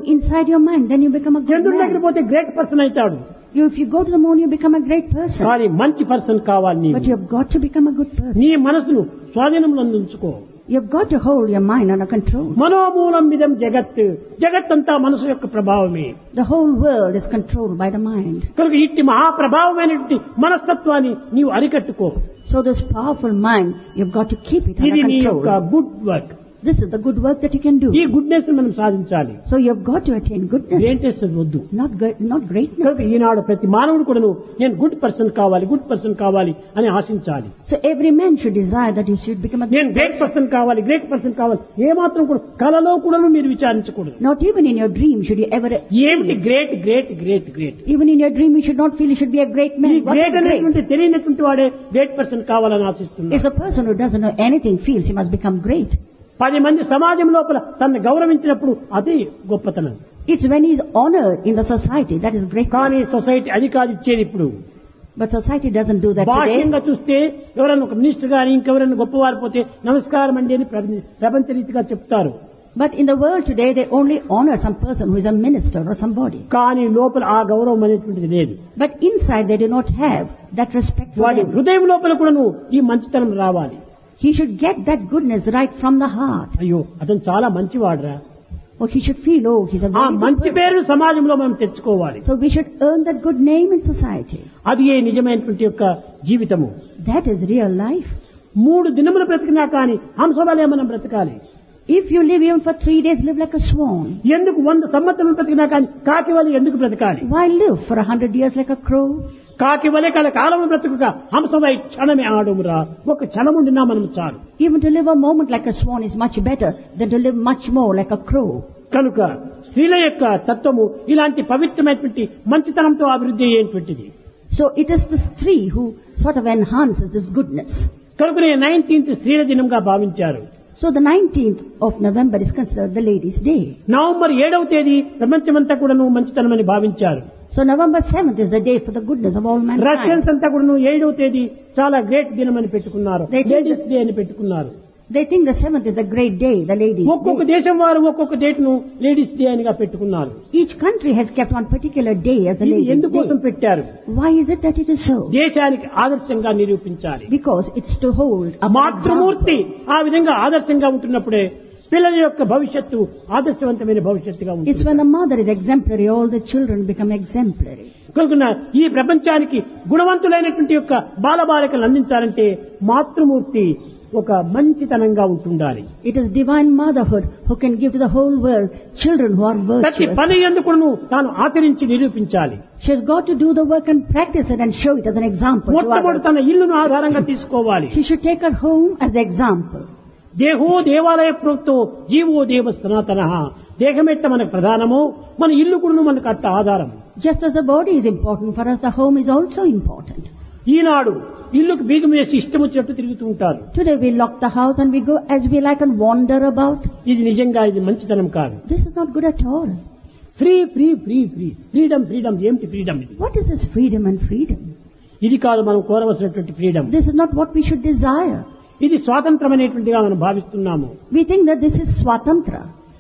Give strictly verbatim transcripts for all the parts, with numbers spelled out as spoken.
inside your mind, then you become a good చంద్రుడి దగ్గర man. పోతే గ్రేట్ పర్సన్ అవుతాడు. You, if you go to the moon, you become a great person. కానీ మంచి person కావాలి నీవు. But you have got to become a good person. నీ మనసును స్వాధీనంలో ఉంచుకో. You have got to hold your mind under control. మనోమూలం విధం జగత్. జగత్ అంతా మనసు యొక్క ప్రభావమే. The whole world is controlled by the mind. కనుక ఇట్టి మహాప్రభావమైనటువంటి మనస్తత్వాన్ని నీవు అరికట్టుకో. So this powerful mind, you've got to keep it ఇది under నీ యొక్క control. Good work. This is the good work that you can do. ఈ గుడ్నెస్ మనం సాధించాలి. So you have got to attain goodness, greatness వద్దు. not good, not greatness. కనుక ఈనాడు ప్రతి మానవుడు కూడాను నేను గుడ్ పర్సన్ కావాలి, గుడ్ పర్సన్ కావాలి అని ఆశించాలి. So every man should desire that he should become a నేను గ్రేట్ పర్సన్ కావాలి, గ్రేట్ పర్సన్ కావాలి ఏమాత్రం కూడా కలలో కూడాను మీరు విచారించకూడదు. Not even in your dream should you ever. ఏమిటి great great great great Even in your dream, you should not feel you should be a great ఈ man. What గ్రేట్ is అనేటువంటి great? తెలియనటువంటి వాడే గ్రేట్ పర్సన్ కావాలని ఆశిస్తున్నాడు. If a person who doesn't know anything feels he must become great, పది మంది సమాజం లోపల తనను గౌరవించినప్పుడు అది గొప్పతనం. it's when he is honored in the society that is great. కానీ సొసైటీ అది కాదు ఇచ్చేది ఇప్పుడు. But society doesn't do that today. బాహ్యంగా చూస్తే ఎవరైనా ఒక మినిస్టర్ గాని ఇంకెవరైనా గొప్పవారు పోతే నమస్కారం అండి అని ప్రపంచ రీతిగా చెప్తారు. But in the world today, they only honor some person who is a minister or somebody. కానీ లోపల ఆ గౌరవం అనేటువంటిది లేదు. But inside, they do not have that respect for వాడి them. హృదయం లోపల కూడాను ఈ మంచితనం రావాలి. He should get that goodness right from the heart. అయ్యో అతను చాలా మంచివాడురా. Or he should feel, oh, he's a ఆ very good మంచి person. పేరు సమాజంలో మనం తెచ్చుకోవాలి. So we should earn that good name in society. అది ఏ నిజమైనటువంటి యొక్క జీవితము. That is real life. మూడు దినములు బ్రతికినా కానీ హంసవలే మనం బ్రతకాలి. If you live even for three days, live like a swan. ఎందుకు వంద సంవత్సరాలు బ్రతికినా కానీ కాకి వలె ఎందుకు బ్రతకాలి? Why live for a hundred years like a crow? కాకి వలె కల కాలము బ్రతుకుగా హంసవై క్షణమే ఆడుమురా. ఒక క్షణముండినా మనం చాలు. Even to live a moment like a swan is much better than to live much more like a crow. కనుక స్త్రీల యొక్క తత్వము ఇలాంటి పవిత్రమైనటువంటి మంచితనంతో అభివృద్ధి అయ్యేటువంటిది. So it is the stree who sort of enhances this goodness. కనుకనే నైన్టీన్త్ స్త్రీల దినంగా భావించారు. So the nineteenth of November is considered the Ladies' Day. November ఏడవ తేదీ ప్రపంచమంతా కూడాను మంచితనమని భావించారు. So November seventh is the day for the goodness of all mankind. Russians అంతా కూడాను ఏడవ తేదీ చాలా గ్రేట్ దినం అని పెట్టుకున్నారు. They think లేడీస్ డే అని పెట్టుకున్నారు. They think the seventh is a great day, the Ladies' ఒక్కొక్క Day. దేశం వారు ఒక్కొక్క డేట్ ను లేడీస్ డే అనిగా పెట్టుకున్నారు. Each country has kept one particular day as the ఇది Ladies' ఎందుకోసం Day. పెట్టారు? Why is it that it is so? దేశానికి ఆదర్శంగా నిరూపించాలి. Because it's to hold a మాతృమూర్తి ఆ విధంగా ఆదర్శంగా ఉంటున్నప్పుడే పిల్లల యొక్క భవిష్యత్తు ఆదర్శవంతమైన భవిష్యత్తుగా It's ఉంటుంది. when the mother is exemplary, all the children become exemplary. కనుక ఈ ప్రపంచానికి గుణవంతులైనటువంటి యొక్క బాలబాలికలు అందించాలంటే మాతృమూర్తి ఒక మంచితనంగా ఉంటుండాలి. It is divine motherhood who can give to the whole world children who are ప్రతి virtuous. పని ఎందుకును తాను ఆచరించి నిరూపించాలి. She has got to do the work and practice it and show it as an example to మొట్టమొదటి others. తన ఇల్లును ఆధారంగా తీసుకోవాలి. She should take her home as the example. దేహో దేవాలయ ప్రోక్తో జీవో దేవ సనాతన. దేహమెట్ట మనకు ప్రధానము, మన ఇల్లు కూడా మనకు అట్ట ఆధారం. Just as the body is important for us, the home is also important. ఈనాడు ఇల్లుకు బీగం వేసి ఇష్టం వచ్చినట్టు తిరుగుతూ ఉంటారు. Today we lock the house and we go as we like and wander about. ఇది నిజంగా ఇది మంచితనం కాదు. This is not good at all. Free free free free freedom freedom ఏమిటి ఫ్రీడమ్ ఇది? What is this freedom and freedom? ఇది కాదు మనం కోరవలసినటువంటి freedom. This is not what we should desire. ఇది స్వాతంత్రం అనేటువంటిగా మనం భావిస్తున్నాము. We think that this is swatantra.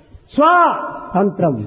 స్వాతంత్రం.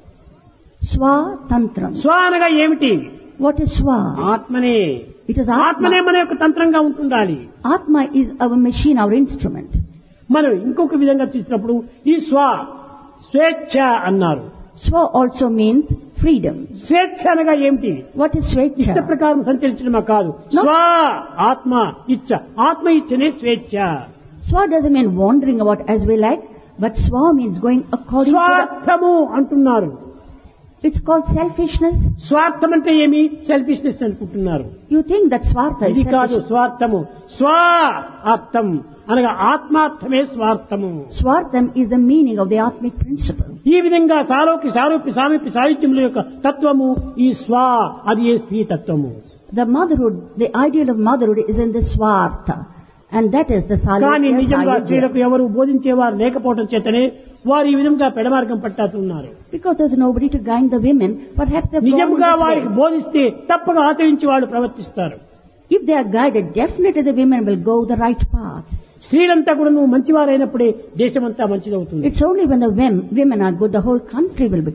Swatantram. స్వ అనగా ఏమిటి? What is swa? ఆత్మనే. It is ఆత్మనే Atma. మన యొక్క తంత్రంగా ఉంటుండాలి. Atma is our machine, our instrument. మనం ఇంకొక విధంగా చూసినప్పుడు ఈ స్వ స్వేచ్ఛ అన్నారు. Swa also means freedom. స్వేచ్ఛ అనగా ఏమిటి? What is ఇష్ట swechha? ప్రకారం సంచరించడమా కాదు. No. స్వ ఆత్మ ఇచ్చ. ఆత్మ ఇచ్చనే స్వేచ్ఛ. Swa doesn't mean wandering about as we like, but swa means going according to స్వార్థము అంటున్నారు. the... It's called selfishness. స్వార్థం అంటే ఏమి? సెల్ఫిష్నెస్ అనుకుంటున్నారు. You think that swartha is ఇది కాదు selfish. స్వార్థము. స్వ అర్థం అనగా ఆత్మార్థమే స్వార్థము. Swartham is the meaning of the Atmic principle. ఈ విధంగా సారోకి సారూపి సామీప్య సాహిత్యముల యొక్క తత్వము ఈ స్వ, అది ఏ స్త్రీ తత్వము. The motherhood, the ideal of motherhood is in the swartha. And that is the కానీ Salukya నిజంగా Sayujya. స్త్రీలకు ఎవరు బోధించేవారు లేకపోవడం చేతనే వారు ఈ విధంగా పెడమార్గం పట్టాతున్నారు. Because there's nobody to guide the women, perhaps they've gone నిజంగా this వారికి way. బోధిస్తే తప్పక ఆచరించి వాళ్ళు ప్రవర్తిస్తారు. If they are guided, definitely the women will go the right path. స్త్రీలంతా కూడా నువ్వు మంచివారైనప్పుడే దేశమంతా మంచిదవుతుంది. It's only when the wom- women are good, the whole country will become good.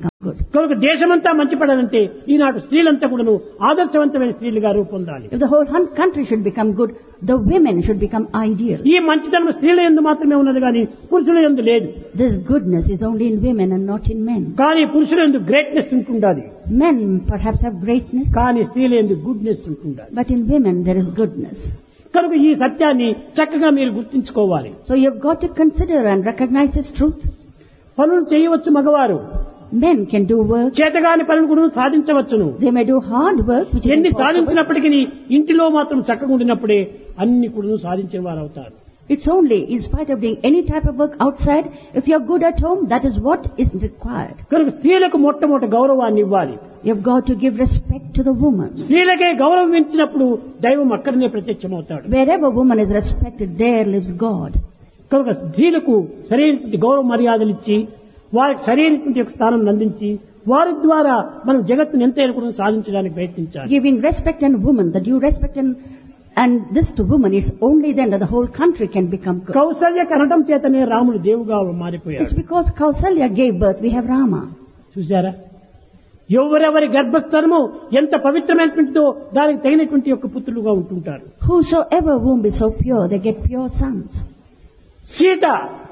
కనుక దేశమంతా మంచిపడాలంటే ఈనాటి స్త్రీలంతా కూడాను ఆదర్శవంతమైన స్త్రీలుగా రూపొందాలి. If the whole hun- country should become good, the women should become ideal. ఈ మంచితనం స్త్రీల యందు మాత్రమే ఉన్నది కానీ పురుషుల యందు లేదు. This goodness is only in women and not in men. కానీ పురుషుల యందు గ్రేట్నెస్ ఉంటుండాలి. Men perhaps have greatness, కానీ స్త్రీల యందు గుడ్నెస్ ఉంటుండాలి. but in women there is goodness. కనుక ఈ సత్యాన్ని చక్కగా మీరు గుర్తించుకోవాలి. So you've got to consider and recognize this truth. పనులు చేయవచ్చు మగవారు, Men can do work. చేతగాని పనులు కూడా సాధించవచ్చును. They may do hard work, which is ఎన్ని impossible. సాధించినప్పటికీ ఇంటిలో మాత్రం చక్కగా ఉండినప్పుడే అన్ని కూడా సాధించిన వారు అవుతారు. It's only in spite of doing any type of work outside, if you're good at home, that is what is required. కనుక స్త్రీలకు మొట్టమొదటి గౌరవాన్ని ఇవ్వాలి. You've got to give respect to the woman. స్త్రీలకే గౌరవం ఇచ్చినప్పుడు దైవం అక్కడనే ప్రత్యక్షమవుతాడు. Wherever woman is respected, there lives God. కనుక స్త్రీలకు సరైనటువంటి గౌరవ మర్యాదలు ఇచ్చి వారికి సరైనటువంటి యొక్క స్థానం అందించి వారి ద్వారా మనం జగత్తును ఎంతైనా కూడా సాధించడానికి ప్రయత్నించాలి. Giving respect and woman, the due respect and and this to woman, it's only then that the whole country can become good. Kaushalya కనడం చేతనే రాముడు దేవుగా మారిపోయాడు. It's because Kausalya gave birth, we have Rama. చూసారా, ఎవరెవరి గర్భస్థలము ఎంత పవిత్రమైనటువంటిదో దానికి తగినటువంటి యొక్క పుత్రులుగా ఉంటుంటారు. Whosoever womb is so pure, they get pure sons. Sita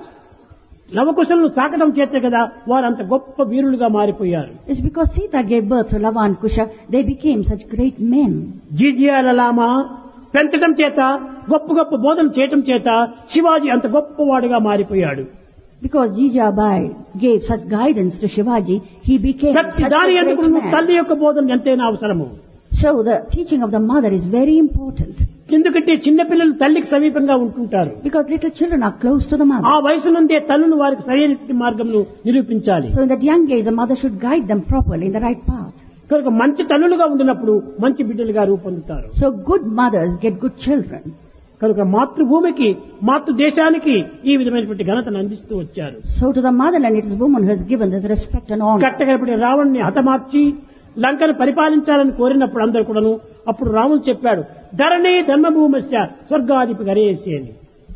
లవకుశలను సాకడం చేతే కదా వారు అంత గొప్ప వీరులుగా మారిపోయారు. It's because Sita gave birth to Lava and Kusha, they became such great men. జీజియాలలామ పెంచడం చేత గొప్ప గొప్ప బోధన చేయటం చేత శివాజీ అంత గొప్పవాడుగా మారిపోయాడు. Because Jijabai gave such guidance to Shivaji, he became such ప్రతి a దాని great ఎందుకు man. తల్లి యొక్క బోధన ఎంతైనా అవసరము. So the teaching of the mother is very important. ఎందుకంటే చిన్నపిల్లలు తల్లికి సమీపంగా ఉంటుంటారు. Because little children are close to the ఆ mother. వయసు నుండే తల్లులు వారికి సరైన మార్గంను నిరూపించాలి. So in that young age, the mother should guide them properly in the right path. కనుక మంచి తల్లులుగా ఉండినప్పుడు మంచి బిడ్డలుగా రూపొందుతారు. So good mothers get good children. కనుక మాతృభూమికి మాతృ దేశానికి ఈ విధమైనటువంటి ఘనతను అందిస్తూ వచ్చారు. So to the motherland, it is woman who has given this respect and honor. కట్టగడపడి రావణ్ణి హతమార్చి లంకను పరిపాలించాలని కోరినప్పుడు అందరూ కూడాను అప్పుడు రాముడు చెప్పాడు, ధరణి ధర్మభూమస్య స్వర్గాధిపి గరేసి అని.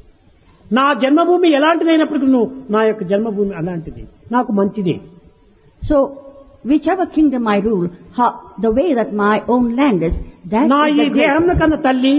నా జన్మభూమి ఎలాంటిదైనప్పటికీ నా యొక్క జన్మభూమి అలాంటిది, నాకు మంచిది. So whichever kingdom I rule, how, the way that my own land is, that నా is ఈ the దేహం greatest. కన్నా తల్లి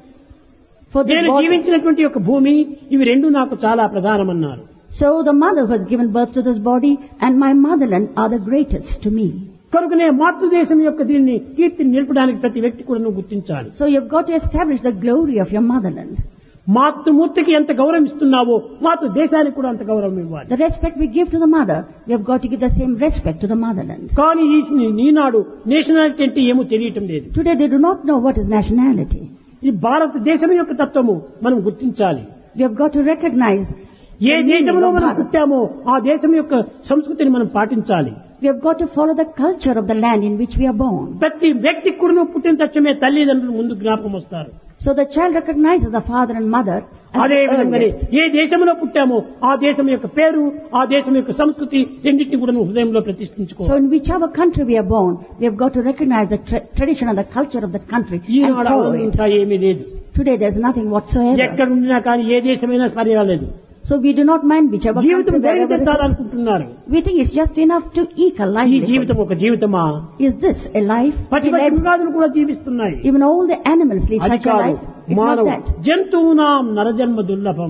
For this నేను body- జీవించినటువంటి యొక్క భూమి ఇవి రెండు నాకు చాలా ప్రధానమన్నారు. So the mother who has given birth to this body and my motherland are the greatest to me. కనుకనే మాతృదేశం యొక్క దీన్ని కీర్తిని నిలపడానికి ప్రతి వ్యక్తి కూడా నువ్వు గుర్తించాలి. So you've got to establish the glory of your motherland. మాతృమూర్తికి ఎంత గౌరవం ఇస్తున్నావో మాతృ దేశానికి కూడా అంత గౌరవం ఇవ్వాలి. The respect we give to the mother, we have got to give the same respect to the motherland. కానీ ఈ ఈనాడు నేషనాలిటీ అంటే ఏమో తెలియటం లేదు. Today they do not know what is nationality. ఈ భారతదేశం యొక్క తత్వము మనం గుర్తించాలి. We have got to recognize A the meaning దేశంలో of మనం Bharat. పుట్టామో ఆ దేశం యొక్క సంస్కృతిని మనం పాటించాలి. We have got to follow the culture of the land in which we are born. ప్రతి వ్యక్తికి కూడా పుట్టిన తక్షణమే తల్లిదండ్రులు ముందు జ్ఞాపకం వస్తారు. So the child recognizes the father and mother as అదే the విధంగానే earliest. ఏ దేశంలో పుట్టామో ఆ దేశం యొక్క పేరు ఆ దేశం యొక్క సంస్కృతి రెండింటిని కూడా నువ్వు హృదయంలో So ప్రతిష్ఠించుకోవాలి. in whichever country we are born, we have got to recognize the tra- tradition and the culture of that country and Eenadu follow it. ఇంకా ఏమీ లేదు. Today there's nothing whatsoever. ఎక్కడ ఉండినా కానీ ఏ దేశమైనా పర్వాలేదు. So we do not mind whichever జీవితం country wherever జరిగితే it is. చాలనుకుంటున్నారు. We think it's just enough to eke a ఈ livelihood. జీవితం ఒక జీవితమా? Is this a life? పటి We పటి led- మృగాదులు కూడా జీవిస్తున్నాయి. Even all the animals lead అది such a కాదు, life. It's not మానవ that. జంతువునాం నరజన్మ దుర్లభం.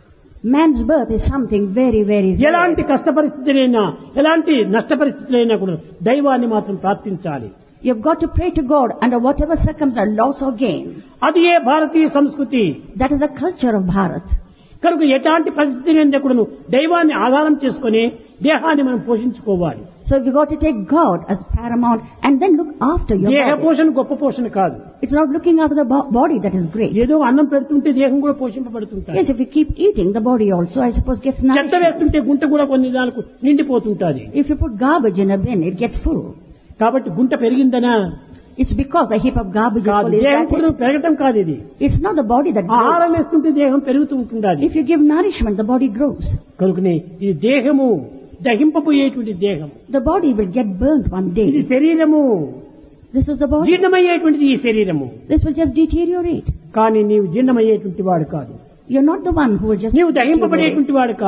Man's birth is something very, very ఎలాంటి rare. కష్ట పరిస్థితులైనా ఎలాంటి నష్ట పరిస్థితులైనా కూడా దైవాన్ని మాత్రం ప్రార్థించాలి. You've got to pray to God under whatever circumstance, loss or gain. అది ఏ భారతీయ సంస్కృతి. That is the culture of Bharat. కనుక ఎలాంటి పరిస్థితి కూడా దైవాన్ని ఆధారం చేసుకుని దేహాన్ని మనం పోషించుకోవాలి. So you got to take God as paramount and then look after your దేహ body. పోషణ గొప్ప పోషణ కాదు. It's not looking after the bo- body that is great. ఏదో అన్నం పెడుతుంటే దేహం కూడా పోషింపబడుతుంటాయి. Yes, if you keep eating, the body also, I suppose, gets చెత్త nourished. వేస్తుంటే గుంట కూడా కొన్ని దానికి నిండిపోతుంటాది. If you put garbage in a bin, it gets full. కాబట్టి గుంట పెరిగిందనా It's because a heap of garbage is కాదు, full. Is దేహం that కూడా it? పెరగటం కాదు. ఇది It's not the body that ఆహారం grows. వేస్తుంటే దేహం పెరుగుతూ ఉంటుండాలి. If you give nourishment, the body grows. కనుకనే ఈ దేహము దహింపబోయేటువంటి దేహం, The body will get burnt one ఇది day. శరీరము This is the body. జీర్ణమయ్యేటువంటిది ఈ శరీరము. This will just deteriorate. కానీ నీవు జీర్ణమయ్యేటువంటి వాడు కాదు, You're not the one who will just నీవు deteriorate. దహింపబడేటువంటి వాడు కాదు.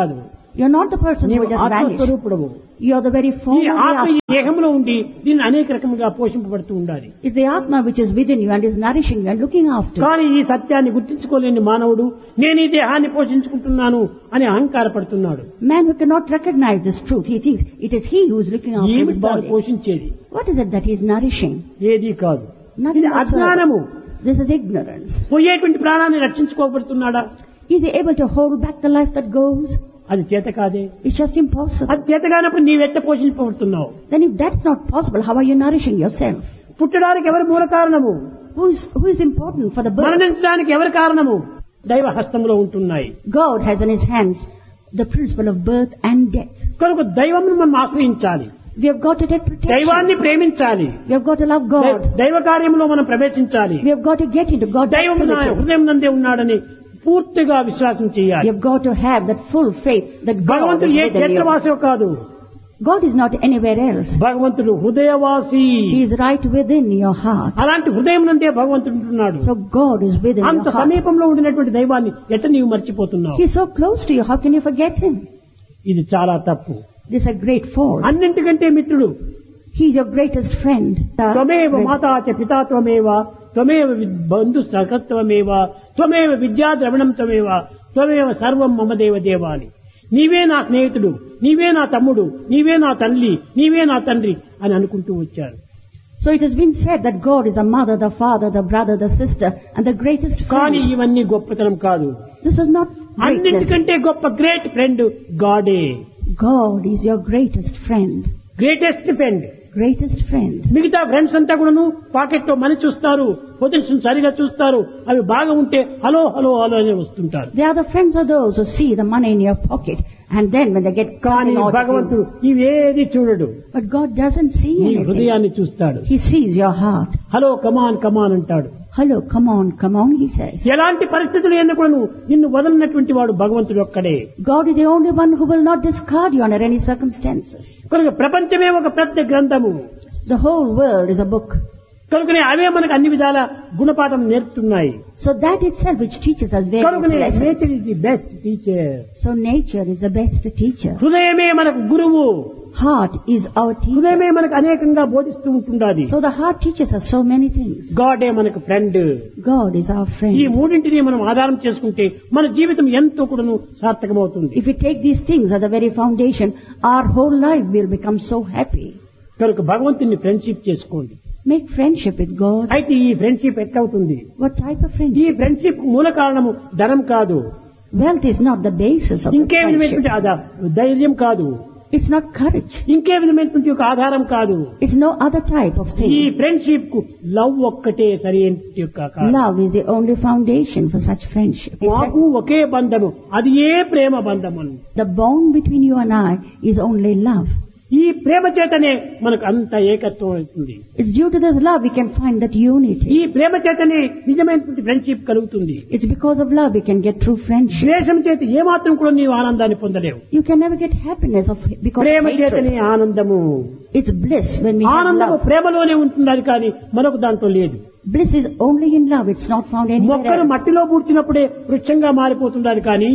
You're not the person who నీవు just vanished. ఆత్మస్వరూపుడవు. You're the very form ఈ of the ఆత్మ ఈ Atma. దేహంలో ఉండి దీన్ని అనేక రకముగా పోషింపబడుతూ ఉండాలి. It's the Atma which is within you and is nourishing you and looking after you. కానీ ఈ సత్యాన్ని గుర్తించుకోలేని మానవుడు నేను ఈ దేహాన్ని పోషించుకుంటున్నాను అని అహంకారపడుతున్నాడు. Man who cannot recognize this truth, he thinks it is he who is looking after ఏమి his దాన్ని body. పోషించేది? What is it that he is nourishing? ఏది కాదు. Nothing ఇది అజ్ఞానము. whatsoever. This is ignorance. పోయేటువంటి ప్రాణాన్ని రక్షించుకోబడుతున్నాడా? Is he able to hold back the life that goes? అది చేత కాదే. It's just impossible. అది చేత కానప్పుడు నీవెట్ట పోషింపబడుతున్నావు? Then if that's not possible, how are you nourishing yourself? పుట్టడానికి ఎవరు మూల కారణము? Who is, who is important for the birth? మరణించడానికి ఎవరు కారణము? దైవ హస్తంలో ఉంటున్నాయి. God has in his hands the principle of birth and death. కనుక దైవమును మనం ఆశ్రయించాలి. We have got to take protection. దైవాన్ని ప్రేమించాలి. We have got to love God. దైవ కార్యములో మనం ప్రవేశించాలి. We have got to get into God's దైవం నా activities. హృదయం నందే ఉన్నాడని పూర్తిగా విశ్వాసం You చేయాలి. have got to have that full faith that God is భగవంతుడు ఏ within you. క్షేత్రవాసో కాదు. God is not anywhere else. భగవంతుడు హృదయవాసి. He is right within your heart. అలాంటి హృదయం నందే భగవంతుడు ఉంటున్నాడు. So God is within అంత your heart. సమీపంలో ఉండినటువంటి దైవాన్ని ఎట్ట నీవు మర్చిపోతున్నావు? He is so close to you. How can you forget him? ఇది చాలా తప్పు. This is a great fault. అన్నింటికంటే మిత్రుడు. He is your greatest friend. త్వమేవ మాతా చ పితా త్వమేవ త్వమేవ బంధు సఖత్వమేవ త్వమేవ విద్యా ద్రవణం త్వమేవ త్వమేవ సర్వం మమ దేవ దేవాని. నీవే నా స్నేహితుడు, నీవే నా తమ్ముడు, నీవే నా తల్లి, నీవే నా తండ్రి అని అనుకుంటూ వచ్చారు. So it has been said that God is the mother, the father, the brother, the sister, and the greatest కానీ friend. ఇవన్నీ గొప్పతనం కాదు. This is not greatness. అన్నింటికంటే గొప్ప great friend గాడే. God is your greatest friend. Greatest friend. Greatest friend. మిగతా friends అంతా కూడాను pocket లో మనీ చూస్తారు, పొజిషన్ సరిగా చూస్తారు, అవి బాగా ఉంటే హలో హలో హలో అని వస్తుంటారు. They are the friends of those who see the money in your pocket, and then when they get కానీ something out of భగవంతుడు you. ఇవేది చూడడు. But God doesn't see నీ anything. హృదయాన్ని చూస్తాడు. He sees your heart. Hello come on కమాన్ అంటాడు. Hello, come on, come on, he says. ఎలాంటి పరిస్థితులు ఎన్న కూడా నిన్ను వదలనటువంటి వాడు భగవంతుడు ఒక్కడే. God is the only one who will not discard you under any circumstances. కనుక ప్రపంచమే ఒక పెద్ద గ్రంథము. The whole world is a book. కనుకనే అవే మనకు అన్ని విధాల గుణపాఠం నేర్పుతున్నాయి. So that itself which teaches us various కనుకనే lessons. Nature is the best teacher. So nature is the best teacher. హృదయమే మనకు గురువు. Heart is our teacher. హృదయమే మనకు అనేకంగా బోధిస్తూ ఉంటుండాది. So the heart teaches us so many things. గాడే మనకు friend. God is our ఈ friend. మూడింటిని మనం ఆధారం చేసుకుంటే మన జీవితం ఎంతో కూడాను సార్థకమవుతుంది. If we take these things as the very foundation, our whole life will become so happy. కనుక భగవంతుని ఫ్రెండ్షిప్ చేసుకోండి. Make friendship with God. అయితే ఈ ఫ్రెండ్షిప్ ఎట్లవుతుంది? What type of ఈ friendship? ఫ్రెండ్షిప్ మూల కారణము ధనం కాదు, Wealth is not the basis of this ఇంకే friendship. విధమైనటువంటి ఆధారం, ధైర్యం కాదు, It's not courage. ఇంకే విధమైనటువంటి ఒక ఆధారం కాదు. It's no other type of ఈ thing. ఫ్రెండ్షిప్ కు లవ్ ఒక్కటే సరి యొక్క కారణం. Love is the only foundation for such friendship. It's మాకు ఒకే బంధము, అది ఏ ప్రేమ బంధము. the bond between you and I is only love. ఈ ప్రేమ చేతనే మనకు అంత ఏకత్వం అవుతుంది. It's due to this love we can find that ఈ unity. ప్రేమ చేతనే నిజమైనటువంటి ఫ్రెండ్షిప్ కలుగుతుంది. It's because of love we can get true friendship. ద్వేషం చేత ఏమాత్రం కూడా నీవు ఆనందాన్ని పొందలేవు. You can never get happiness of because Prema of చేతనే hatred. ఆనందము. It's bliss when we have ఆనందము love. ప్రేమలోనే ఉంటున్నది కానీ మరొక దాంట్లో లేదు. Bliss is only in love. It's not found anywhere మొక్కను else. మట్టిలో పూడ్చినప్పుడే వృక్షంగా మారిపోతున్నది కానీ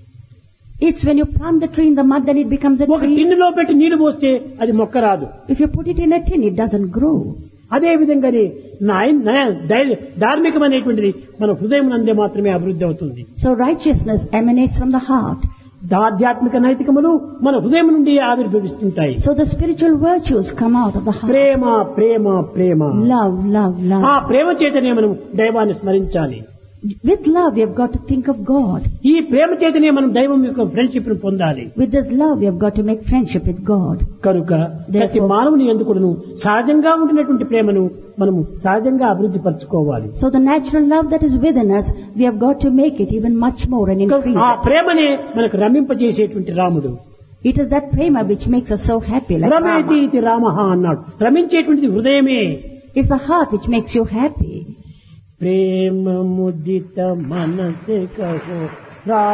It's when you plant the tree in the mud, then it becomes a ఒక tree. టిన్నులో పెట్టి నీళ్లు పోస్తే అది మొక్క రాదు. If you put it in a tin, it doesn't grow. అదే విధంగానే నాయ- నయ- ధైర్య- ధార్మికమైనటువంటిది మన హృదయం నందే మాత్రమే అభివృద్ధి అవుతుంది. So righteousness emanates from the heart. ఆధ్యాత్మిక నైతికములు మన హృదయం నుండి ఆవిర్భవిస్తుంటాయి. So the spiritual virtues come out of the heart. Prema Prema Prema. Love, love, ఆ love. ప్రేమ చేతనే మనం దైవాన్ని స్మరించాలి. With love, you have got to think of God. ఈ ప్రేమ చేతనే మనం దైవం యొక్క ఫ్రెండ్షిప్ ను పొందాలి. With this love, you have got to make friendship with God. కనుక ప్రతి Therefore- మానవుని ఎందుకును సహజంగా ఉండినటువంటి ప్రేమను మనము సహజంగా అభివృద్ధి పరచుకోవాలి. So the natural love that is within us, we have got to make it even much more and increase ఆ it. ప్రేమనే మనకు రమింపజేసేటువంటి రాముడు. It is that prema which makes us so happy like రమేతి Rama. ఇది రామః అన్నాడు. రమించేటువంటిది హృదయమే. It's the heart which makes you happy. ప్రేమ ముదిత మనసే కహో రా